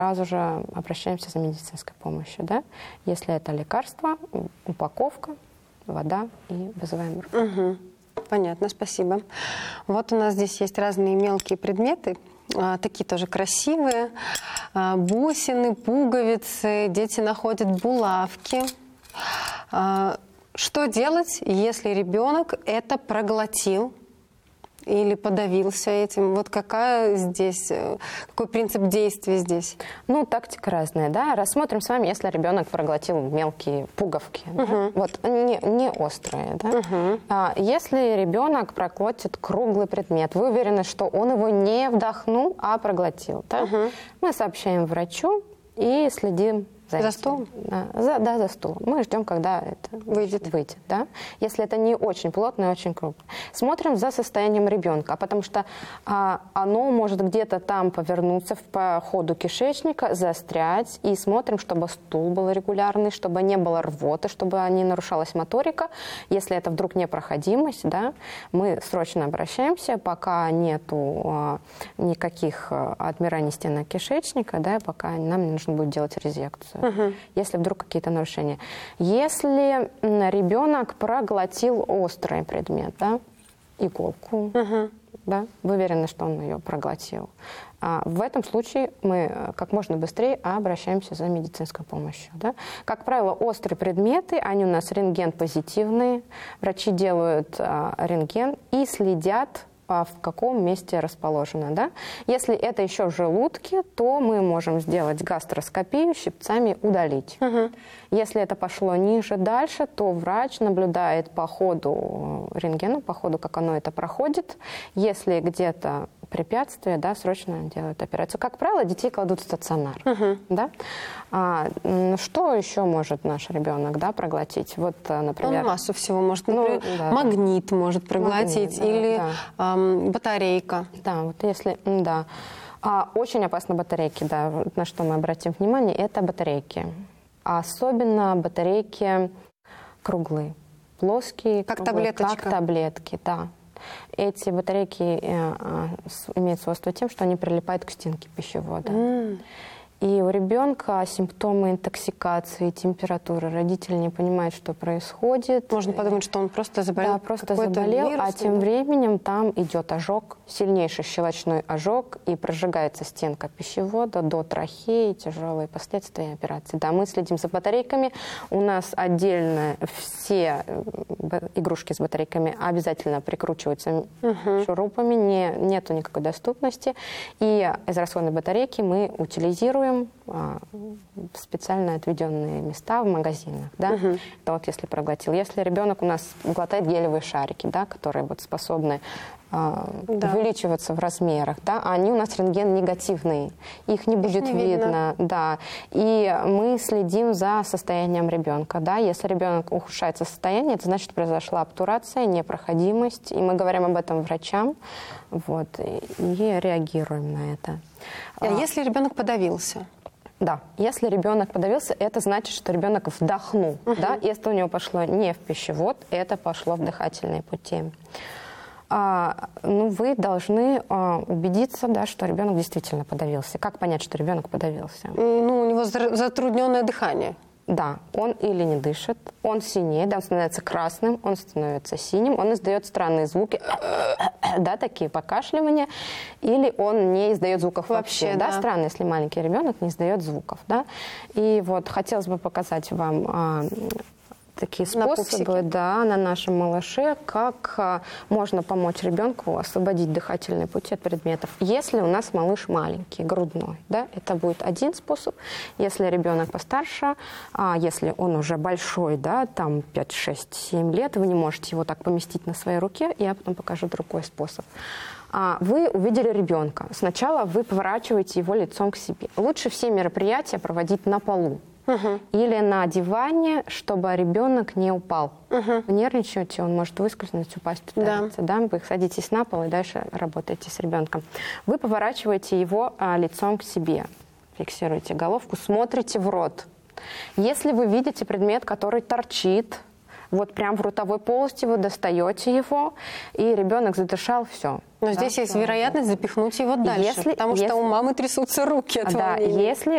сразу же обращаемся за медицинской помощью. Да? Если это лекарство, упаковка, вода и вызываем РУ. Угу. Понятно, спасибо. Вот у нас здесь есть разные мелкие предметы, такие тоже красивые. Бусины, пуговицы, дети находят булавки. Что делать, если ребенок это проглотил или подавился этим? Вот какой принцип действия здесь? Ну, тактика разная, да. Рассмотрим с вами, если ребенок проглотил мелкие пуговки, да? Вот не острые, да. Если ребенок проглотит круглый предмет, вы уверены, что он его не вдохнул, а проглотил, да? Мы сообщаем врачу и следим за столом? Да, за столом. Мы ждем, когда это выйдет. Да? Если это не очень плотно и очень крупно. Смотрим за состоянием ребенка, потому что оно может где-то там повернуться по ходу кишечника, застрять. И смотрим, чтобы стул был регулярный, чтобы не было рвоты, чтобы не нарушалась моторика. Если это вдруг непроходимость, да, мы срочно обращаемся, пока нету никаких отмираний стенок кишечника, да, пока нам не нужно будет делать резекцию. Если вдруг какие-то нарушения. Если ребенок проглотил острый предмет, да, иголку, да, вы уверены, что он ее проглотил, в этом случае мы как можно быстрее обращаемся за медицинской помощью. Да. Как правило, острые предметы, они у нас рентген-позитивные. Врачи делают рентген и следят, в каком месте расположено. Да? Если это еще в желудке, то мы можем сделать гастроскопию, щипцами удалить. Если это пошло ниже, дальше, то врач наблюдает по ходу рентгена, по ходу, как оно это проходит. Если где-то препятствие, да, срочно делают операцию. Как правило, детей кладут в стационар. Да? Что еще может наш ребенок, да, проглотить? Вот, например, он массу всего может. Например, магнит может проглотить, или батарейка. Да, вот если, да. Очень опасны батарейки, да, на что мы обратим внимание, это батарейки. Особенно батарейки круглые, плоские, как круглые, таблеточка. Как таблетки, да. Эти батарейки имеют свойство тем, что они прилипают к стенке пищевода. И у ребенка симптомы интоксикации, температуры. Родители не понимают, что происходит. Можно подумать, что он просто заболел. Да, просто заболел, вирус, а тем временем там идет ожог, сильнейший щелочной ожог, и прожигается стенка пищевода до трахеи, тяжелые последствия операции. Да, мы следим за батарейками. У нас отдельно все игрушки с батарейками обязательно прикручиваются шурупами, нету никакой доступности. И израсходные батарейки мы утилизируем в специально отведенные места в магазинах. Да? Это вот если проглотил. Если ребенок у нас глотает гелевые шарики, да, которые вот способны увеличиваться в размерах, да, они у нас рентген-негативные, их не будет видно. Да. И мы следим за состоянием ребенка. Да. Если ребенок ухудшается состояние, это значит, произошла обтурация, непроходимость, и мы говорим об этом врачам, вот, и реагируем на это. А если ребенок подавился? Да, если ребенок подавился, это значит, что ребенок вдохнул. Да? Если у него пошло не в пищевод, это пошло в дыхательные пути. Вы должны убедиться, да, что ребенок действительно подавился. Как понять, что ребенок подавился? У него затрудненное дыхание. Да, он или не дышит, он синеет, да, он становится красным, он становится синим, он издает странные звуки, да, такие покашливания, или он не издает звуков вообще. Да, странно, если маленький ребенок не издает звуков. Да. И вот хотелось бы показать вам такие способы, да, на нашем малыше, как можно помочь ребенку освободить дыхательные пути от предметов. Если у нас малыш маленький, грудной, да, это будет один способ. Если ребенок постарше, если он уже большой, да, там 5, 6, 7 лет, вы не можете его так поместить на своей руке, я потом покажу другой способ. Вы увидели ребенка. Сначала вы поворачиваете его лицом к себе. Лучше все мероприятия проводить на полу. Или на диване, чтобы ребенок не упал. Вы нервничаете, он может выскользнуть, упасть, удариться. Да. Вы садитесь на пол и дальше работаете с ребенком. Вы поворачиваете его лицом к себе. Фиксируете головку, смотрите в рот. Если вы видите предмет, который торчит, вот прям в ротовой полости вы достаете его, и ребенок задышал, все. Но здесь есть вероятность запихнуть его дальше, потому что у мамы трясутся руки от волнения. Если